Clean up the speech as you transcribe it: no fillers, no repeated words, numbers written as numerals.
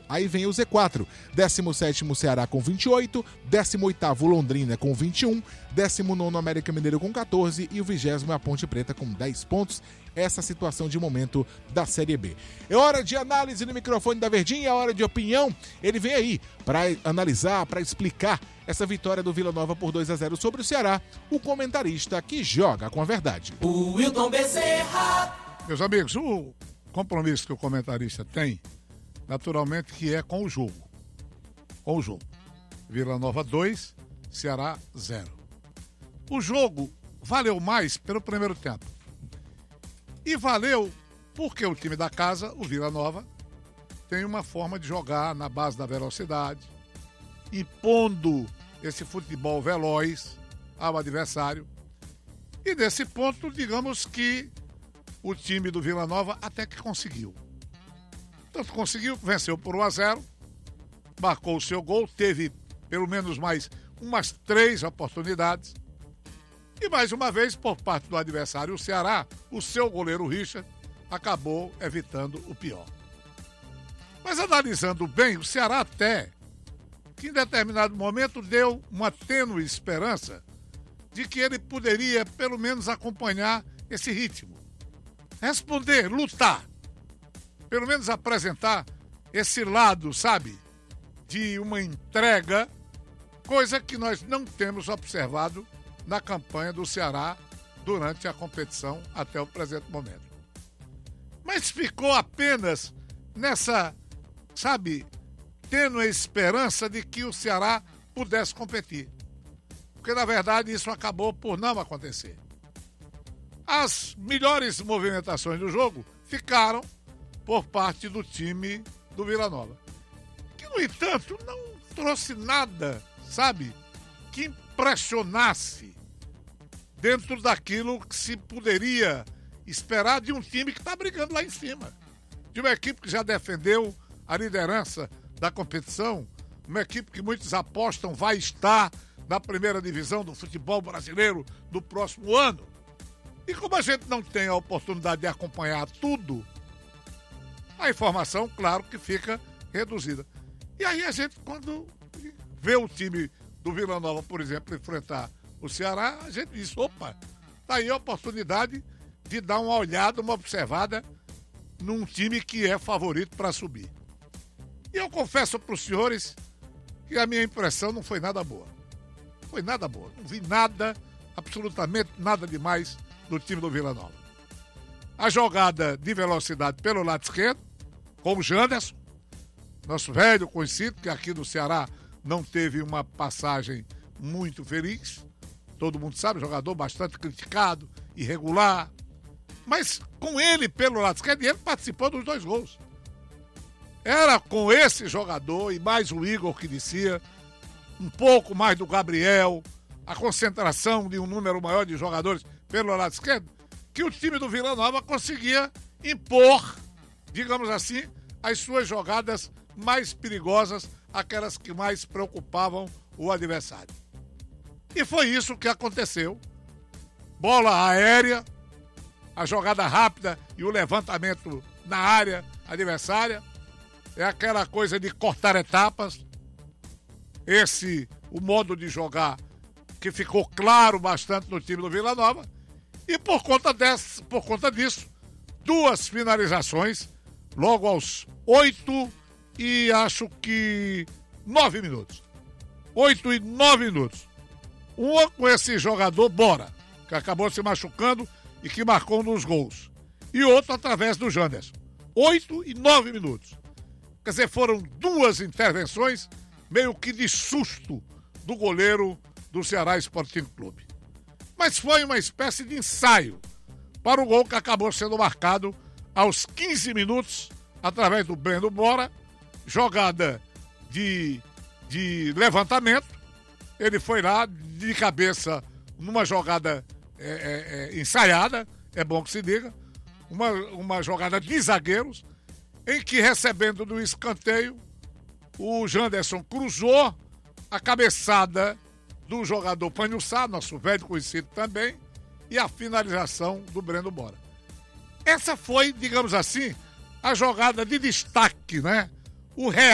Aí vem o Z4, 17º Ceará com 28, 18º Londrina com 21, 19º América Mineiro com 14 e o 20º é a Ponte Preta com 10 pontos. Essa situação de momento da Série B. É hora de análise no microfone da Verdinha, é hora de opinião. Ele vem aí para analisar, para explicar essa vitória do Vila Nova por 2-0 sobre o Ceará, o comentarista que joga com a verdade. O Wilton Bezerra. Meus amigos, o compromisso que o comentarista tem, naturalmente que é com o jogo. Com o jogo. Vila Nova 2, Ceará 0. O jogo valeu mais pelo primeiro tempo. E valeu porque o time da casa, o Vila Nova, tem uma forma de jogar na base da velocidade, impondo esse futebol veloz ao adversário. E nesse ponto, digamos que o time do Vila Nova até que conseguiu. Tanto conseguiu, venceu por 1-0, marcou o seu gol, teve pelo menos mais umas 3 oportunidades. E mais uma vez, por parte do adversário, o Ceará, o seu goleiro Richard, acabou evitando o pior. Mas analisando bem, o Ceará até que em determinado momento deu uma tênue esperança de que ele poderia pelo menos acompanhar esse ritmo. Responder, lutar. Pelo menos apresentar esse lado, sabe, de uma entrega, coisa que nós não temos observado na campanha do Ceará durante a competição até o presente momento. Mas ficou apenas nessa, sabe, tendo a esperança de que o Ceará pudesse competir. Porque, na verdade, isso acabou por não acontecer. As melhores movimentações do jogo ficaram por parte do time do Vila Nova. Que, no entanto, não trouxe nada, sabe, que impressionasse dentro daquilo que se poderia esperar de um time que está brigando lá em cima. De uma equipe que já defendeu a liderança da competição, uma equipe que muitos apostam vai estar na primeira divisão do futebol brasileiro do próximo ano. E como a gente não tem a oportunidade de acompanhar tudo, a informação, claro, que fica reduzida. E aí a gente, quando vê o time do Vila Nova, por exemplo, enfrentar o Ceará, a gente diz, opa, tá aí a oportunidade de dar uma olhada, uma observada num time que é favorito para subir. E eu confesso para os senhores que a minha impressão não foi nada boa. Foi nada boa. Não vi nada, absolutamente nada demais do time do Vila Nova. A jogada de velocidade pelo lado esquerdo, com o Janderson, nosso velho conhecido, que aqui no Ceará não teve uma passagem muito feliz. Todo mundo sabe, jogador bastante criticado, irregular. Mas com ele pelo lado esquerdo, ele participou dos 2 gols. Era com esse jogador e mais o Igor que descia, um pouco mais do Gabriel, a concentração de um número maior de jogadores pelo lado esquerdo, que o time do Vila Nova conseguia impor, digamos assim, as suas jogadas mais perigosas, aquelas que mais preocupavam o adversário. E foi isso que aconteceu. Bola aérea, a jogada rápida e o levantamento na área adversária. É aquela coisa de cortar etapas. O modo de jogar que ficou claro bastante no time do Vila Nova. E por conta disso, 2 finalizações logo aos 8 e acho que 9 minutos. 8 e 9 minutos. Uma com esse jogador Bora, que acabou se machucando e que marcou um dos gols. E outro através do Janderson. 8 e 9 minutos. Quer dizer, foram 2 intervenções meio que de susto do goleiro do Ceará Sporting Clube. Mas foi uma espécie de ensaio para o gol que acabou sendo marcado aos 15 minutos através do Breno Bora, jogada de levantamento. Ele foi lá de cabeça numa jogada ensaiada, é bom que se diga, uma jogada de zagueiros, em que, recebendo do escanteio, o Janderson cruzou a cabeçada do jogador Panhussá, nosso velho conhecido também, e a finalização do Breno Bora. Essa foi, digamos assim, a jogada de destaque, né? O real